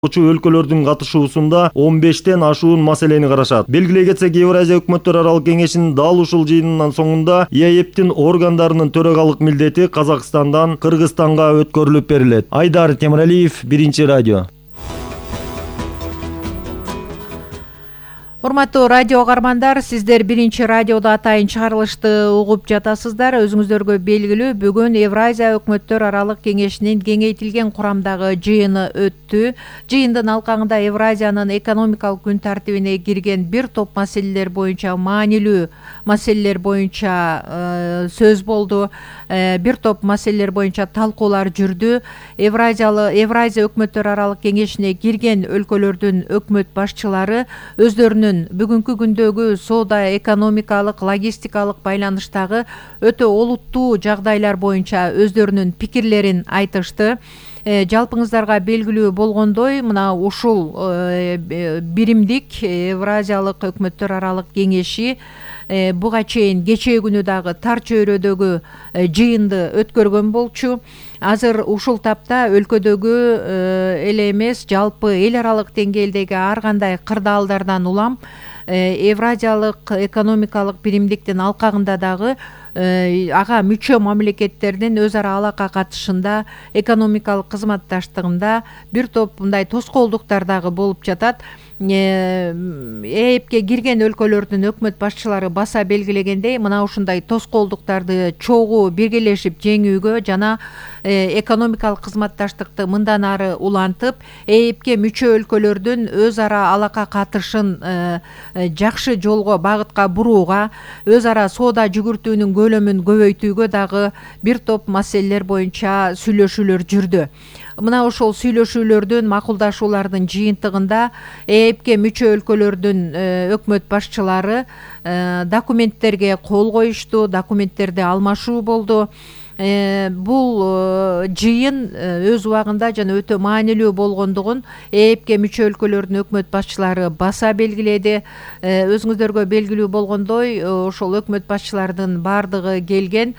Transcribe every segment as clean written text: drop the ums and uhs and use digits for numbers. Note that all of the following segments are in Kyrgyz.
өлкөлөрдүн катышуусунда 15тен ашуун маселени карашат. Белгилей кетсек, Евразия өкмөттөр аралык кеңешинин дал ушул жыйынынын соңунда ЕЭПтин органдарынын төрөгалык милдети Казакстандан Кыргызстанга өткөрүлүп берилет. Айдар Темиралиев, Биринчи радио. Урматтуу радио каармандар, сиздер Биринчи радиодо атайын чыгарылышты угуп жатасыздар. Өзүңүздөргө белгилүү, бүгүн Евразия өкмөттөр аралык кеңешинин кеңейтилген курамдагы жыйыны өттү. Жыйындын алкагында Евразиянын экономикалык күн тартибине кирген бир топ маселелер боюнча, маанилүү маселелер боюнча сөз болду. Бир топ маселелер боюнча талкуулар жүрдү. Евразия өкмөттөр аралык кеңешине кирген өлкөлөрдүн өкмөт башчылары өздөрүнүн бүгүнкү күндөгү соода, экономикалык, логистикалык байланыштагы өтө олуттуу жагдайлар боюнча өздөрүнүн пикирлерин айтышты. Жалпыңыздарга белгилүү болгондой, мына ушул биримдик Евразиялык өкмөттөр аралык кеңеши буга чейин кечээ күнү дагы Тар чөйрөдөгү жыйынды өткөргөн болчу. Азыр ушул тапта өлкөдөгү эле эмес, жалпы эл аралык деңгээлдеги ар кандай кырдаалдардан улам Евразиялык экономикалык биримдиктин алкагында дагы ага мүчө мамлекеттердин өз ара алака катышында, экономикалык кызматташтыгында бир топ мындай тоскоолдуктар дагы болуп жатат. ЭЭПке кирген өлкөлөрдүн өкмөт башчылары баса белгилегендей, мына ушундай тоскоолдуктарды чогуу биргелешип жеңүүгө жана экономикалык кызматташтыкты мындан ары улантып, ЭЭПке мүчө өлкөлөрдүн өз ара алака катышын жакшы жолго, багытка бурууга, өз ара соода жүгүртүүнүн көлөмүн көбөйтүүгө дагы бир топ маселелер боюнча сүйлөшүүлөр жүрдү. Мына ошол сүйлөшүүлөрдүн, макулдашуулардын жыйынтыгында ЭЭПке мүчө өлкөлөрдүн өкмөт башчылары документтерге кол коюшту, документтерди алмашуу болду. Бул жыйын өз убагында жана өтө маанилүү болгондугун ЭЭПке мүчө өлкөлөрдүн өкмөт башчылары баса белгиледи. Өзүңүздөргө белгилүү болгондой, ошол өкмөт башчылардын баардыгы келген.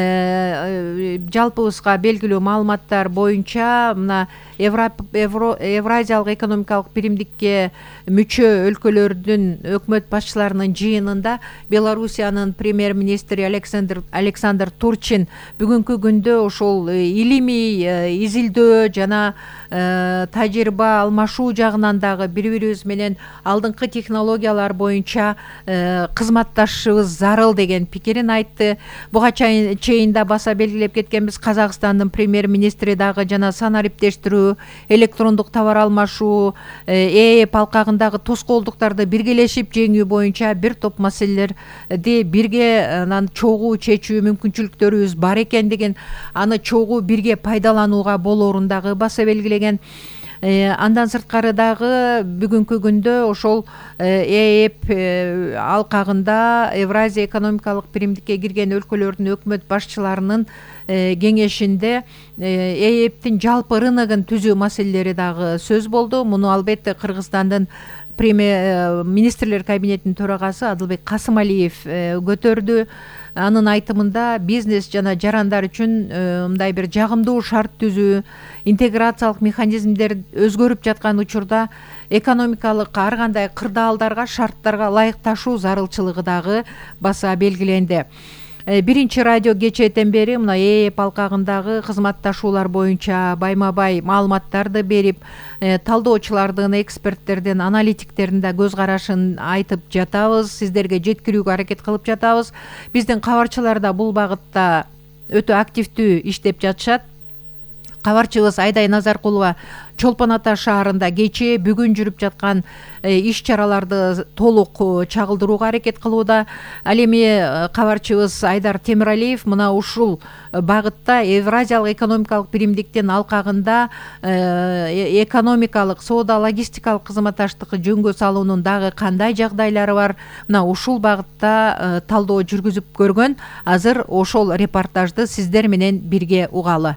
Жалпыбызга белгилүү маалыматтар боюнча, мына Евразиялык экономикалык биримдикке мүчө өлкөлөрдүн өкмөт башчыларынын жыйынында Белоруссиянын премьер-министри Александр Турчин бүгүнкү күндө ошол илимий изилдөө жана тажрыйба алмашуу жагынан дагы бири-бирибиз менен алдыңкы технологиялар боюнча кызматташышыбыз зарыл деген пикирин айтты. Буга чейин да баса белгилеп кеткенбиз, Казакстандын премьер-министри дагы жана санариптештирүү, электрондук товар алмашуу, ЭЭП алкагындагы тоскоолдуктарды биргелешип жеңүү боюнча бир топ маселелерди бирге анан чогуу чечүү мүмкүнчүлүктөрүбүз бар экендигин, аны чогуу бирге пайдаланууга болоорун дагы баса белгилеген. Андан сырткары дагы бүгүнкү күндө ошол ЭЭП алкагында Евразия экономикалык биримдикке кирген өлкөлөрдүн өкмөт башчыларынын кеңешинде ЭЭПтин жалпы рыногун түзүү маселелери дагы сөз болду. Муну албетте Кыргызстандын министрлер кабинетинин төрагасы Адылбек Касымалиев көтөрдү. Анын айтымында бизнес жана жарандар үчүн мындай бир жагымдуу шарт түзүү, интеграциялык механизмдер өзгөрүп жаткан учурда экономикалык ар кандай кырдаалдарга, шарттарга ылайыкташуу зарылчылыгы дагы баса белгиленди. Биринчи радио кечээден бери мына ЭЭП алкагындагы кызматташуулар боюнча байма-бай маалыматтарды берип, талдоочулардын, эксперттердин, аналитиктердин да көз карашын айтып жатабыз, сиздерге жеткирүүгө аракет кылып жатабыз. Биздин кабарчылар да бул багытта өтө активдүү иштеп жатышат. Кабарчыбыз Айдай Назаркулова Чолпон Ата шаарында кечээ бүгүн жүрүп жаткан иш чараларды толук чагылдырууга аракет кылууда. Ал эми кабарчыбыз Айдар Темиралиев мына ушул багытта Евразиялык экономикалык биримдиктин алкагында экономикалык, соода, логистикалык кызматташтыкты жөнгө салуунун дагы кандай жагдайлары бар, мына ушул багытта талдоо жүргүзүп көргөн. Азыр ошол репортажды сиздер менен бирге угалы.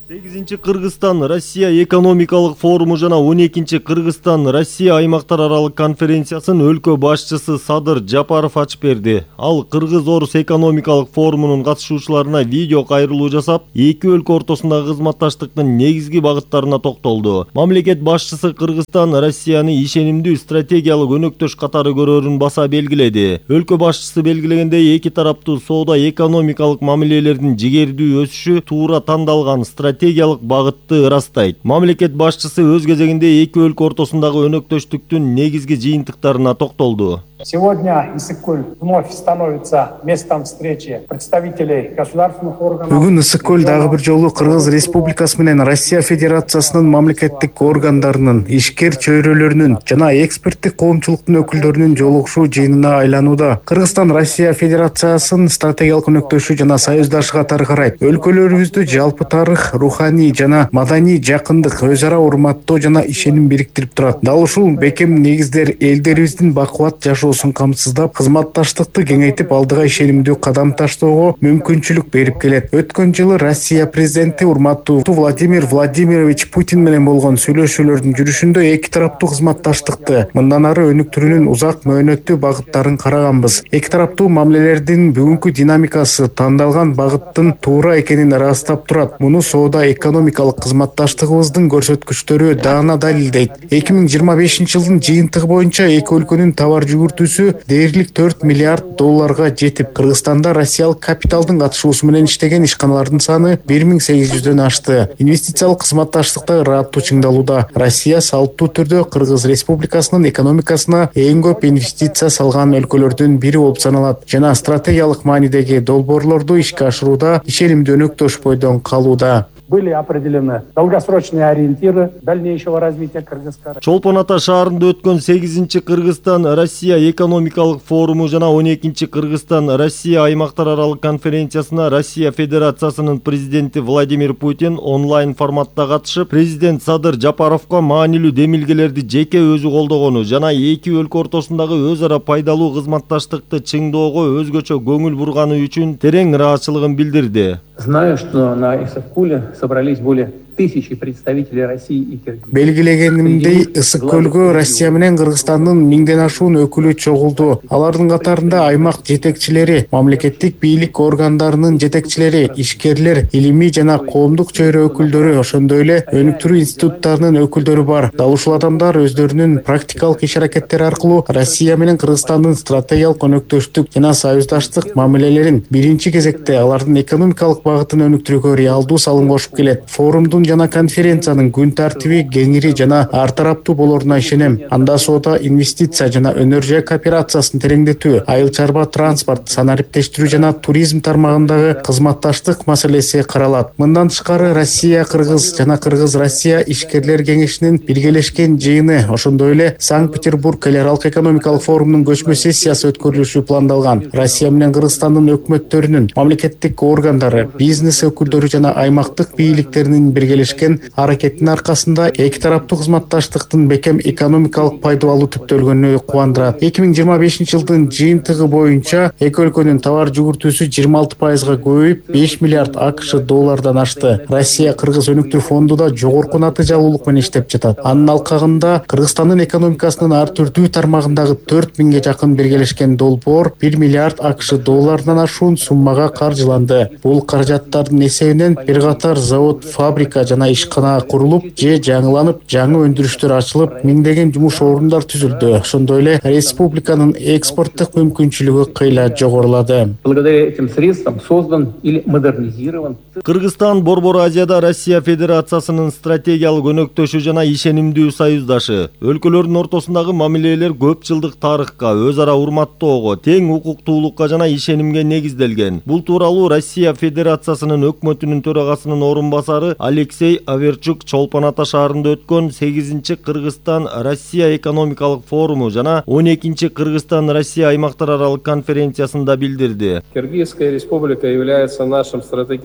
8-ci Кыргызстан-Россия экономикалык форуму жана 12-ci Кыргызстан-Россия аймактар аралык конференциясын өлкө башчысы Садыр Жапаров ачып берди. Ал Кыргыз-Орус экономикалык форумунун катышуучуларына видео кайрылуу жасап, эки өлкө ортосундагы кызматташтыктын негизги багыттарына токтолду. Мамлекет башчысы Кыргызстан Россияны ишенимдүү стратегиялык өнөктөш катары көрөрүн баса белгиледи. Өлкө башчысы белгилегендей, эки тараптуу соода экономикалык мамилелердин жигердүү өсүшү туура тандалган стратегиялык багытты ырастайт. Мамлекет башчысы өз кезегинде эки өлкө ортосундагы өнөктөштүктүн негизги жыйынтыктарына токтолду. Сегодня Иссык-Куль вновь становится местом встречи представителей государственных органов. Бүгүн Иссык-Куль дагы бир жолу Кыргыз Республикасы менен Россия Федерациясынын мамлекеттик органдарынын, ишкер чөйрөлөрүнүн жана эксперттик коомчулуктун өкүлдөрүнүн жолугушуу жыйынына айланууда. Кыргызстан Россия Федерациясын стратегиялык өнөктөшү жана союздашы катары карайт. Өлкөлөрүбүздү жалпы тарых, руханий жана маданий жакындык, өз ара урматтоо жана ишеним бириктирип турат. Дал ушул бекем негиздер элдерибиздин бакубат жашоо камсыздап, кызматташтыкты кеңейтип, алдыга ишенимдүү кадам таштоого мүмкүнчүлүк берип келет. Өткөн жылы Россия президенти урматтуу Владимир Владимирович Путин менен болгон сүйлөшүүлөрдүн жүрүшүндө эки тараптуу кызматташтыкты мындан ары өнүктүрүүнүн узак мөөнөттүү багыттарын караганбыз. Эки тараптуу мамилелердин бүгүнкү динамикасы тандалган багыттын туура экенин ырастап турат. Муну соода экономикалык кызматташтыгыбыздын көрсөткүчтөрү даана далилдейт. 2025-жылдын жыйынтыгы боюнча эки өлкөнүн товар дээрлик 4 миллиард долларга жетип, Кыргызстанда россиялык капиталдын катышуусу менен иштеген ишканалардын саны 1800дөн ашты. Инвестициялык кызматташтыкта ыраттуу чыңдалууда. Россия салттуу түрдө Кыргыз Республикасынын экономикасына эң көп инвестиция салган өлкөлөрдүн бири болуп саналат жана стратегиялык маанидеги долбоорлорду ишке ашырууда ишенимдүү өнөктөш бойдон калууда. Были определены долгосрочные ориентиры дальнейшего развития Кыргызстана. Чолпон Ата шаарында өткөн 8-ci Кыргызстан-Россия экономикалык форуму жана 12-ci Кыргызстан-Россия аймактар аралык конференциясына Россия Федерациясынын президенти Владимир Путин онлайн форматта катышып, президент Садыр Жапаровго маанилүү демилгелерди жеке өзү колдогону жана эки өлкө ортосундагы өз ара пайдалуу кызматташтыкты чыңдоого өзгөчө көңүл бурганы үчүн терең ыраазычылыгын билдирди. Знаю, что на Иссык-Куле собрались более 1000 представителей России и Кыргызстана. Белгилегенимдей, Иссык-Көлгө Россия менен Кыргызстандын 1000ден ашуун өкүлү чогулду. Алардын катарында аймак жетекчилери, мамлекеттик бийлик органдарынын жетекчилери, ишкерлер, илимий жана коомдук чөйрө өкүлдөрү, ошондой эле өнүктүрүү институттарынын өкүлдөрү бар. Дал ушул адамдар өздөрүнүн практикалык иш-аракеттери аркылуу Россия менен Кыргызстандын стратегиялык өнөктөштүк жана союздаштык мамилелерин биринчи кезекте алардын экономикалык багытын өнүктүрүүгө реалдуу салым кошуп келет. Форумдун жана конференциянын күн тартиби кеңири жана ар тараптуу болоруна ишенем. Анда соода, инвестиция жана өнөр жай кооперациясын тереңдетүү, айыл чарба транспорт, санариптештирүү жана туризм тармагындагы кызматташтык маселеси каралат. Мындан тышкары Россия Кыргыз жана Кыргыз Россия ишкерлер кеңешинин биргелешкен жыйыны, ошондой эле Санкт-Петербург эл аралык экономикалык форумунун көчмө сессиясы өткөрүлүшү пландалган. Россия менен Кыргызстандын өкмөттөрүнүн, мамлекеттик органдары, бизнес өкүлдөрү жана аймактык бийликтеринин биргелешкен аракеттин аркасында эки тараптуу кызматташтыктын бекем экономикалык пайдалуу түптөлгөнү кубандырат. 2025-жылдын жыйынтыгы боюнча эки өлкөнүн товар жүгүртүүсү 26%га көбөйүп, 5 миллиард АКШ доллардан ашты. Россия Кыргыз өнүктүрүү фонду да жогорку натыйжалуулук менен иштеп жатат. Анын алкагында Кыргызстандын экономикасынын ар түрдүү тармагындагы 4000ге жакын биргелешкен долбоор 1 миллиард АКШ доллардан ашуун суммага каржыланды. Бул каражаттардын эсебинен бир катар завод, фабрика жана ишкана курулуп же жаңыланып, жаңы өндүрүштөр ачылып, миңдеген жумуш орундар түзүлдү. Ошондой эле республиканын экспорттук мүмкүнчүлүгү кыйла жогорулады. Благодаря этим средствам создан или модернизирован. Кыргызстан Борбор Азияда Россия Федерациясынын стратегиялык өнөктөшү жана ишенимдүү союздашы. Өлкөлөрдүн ортосундагы мамилелер көп жылдык тарыхка, өз ара урматтоого, тең укуктуулукка жана ишенимге негизделген. Бул тууралуу Россия Федерациясынын өкмөтүнүн төрагасынын орун басары Алексей Аверчук Чолпон Ата шаарында өткөн 8-ci Кыргызстан-Россия экономикалык форуму жана 12-ci Кыргызстан-Россия аймактар аралык конференциясында билдирди. Кыргызская республика является нашим стратегическим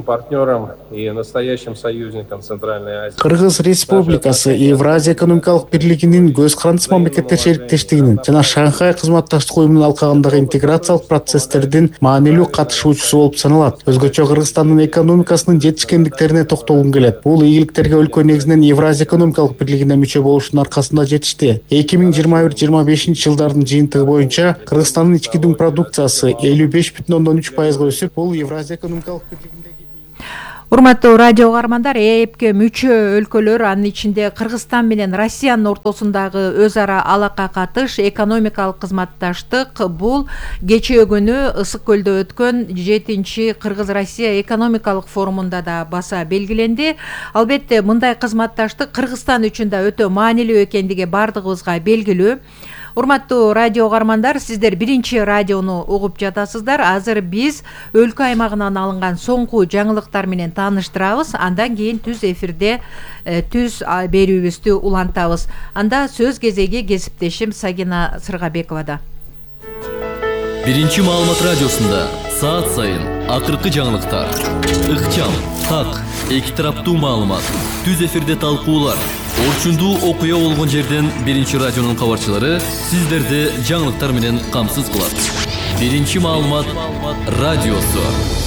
партнером и настоящим союзником Центральной Азии. Кыргыз Республикасы Евразия экономикалык бирлигинин көз карандысы мамлекеттер шериктештигинин жана Шанхай кызматташтык уюмунун алкагындагы интеграциялык процесстердин маанилүү катышуучусу болуп саналат. Өзгөчө Кыргызстандын экономикасынын жетишкендиктерине токтолгум келет. Бул ийгиликтерге өлкө негизинен Евразия экономикалык бирлигине мүчө болушунун аркасында жетишти. 2021-25 жылдардын жыйынтыгы боюнча Кыргызстандын ички дүң продукциясы 55,3% өсүп, бул Евразия экономикалык бирлигиндеги. Урматтуу радио каармандар, ЭЭПке мүчө өлкөлөр, анын ичинде Кыргызстан менен Россиянын ортосундагы өз ара алака катыш, экономикалык кызматташтык бул кечээ күнү Ысык көлдө өткөн 7-чи Кыргыз-Россия экономикалык форумунда да баса белгиленди. Албетте, мындай кызматташтык Кыргызстан үчүн да өтө маанилүү экендиги бардыгыбызга белгилүү. Урматтуу радио каармандар, сиздер биринчи радиону угуп жатасыздар. Азыр биз өлкө аймагынан алынган соңку жаңылыктар менен тааныштырабыз. Андан кийин түз эфирде түз берүүбүздү улантабыз. Анда сөз кезеги кесиптешим Сагина Сыргабековада. Биринчи маалымат радиосунда саат сайын акыркы жаңылыктар, ыкчам, так, эки тараптуу маалымат, түз эфирде талкуулар, орчундуу окуя болгон жерден биринчи радионун кабарчылары сиздерди жаңылыктар менен камсыз кылат. Биринчи маалымат радиосу.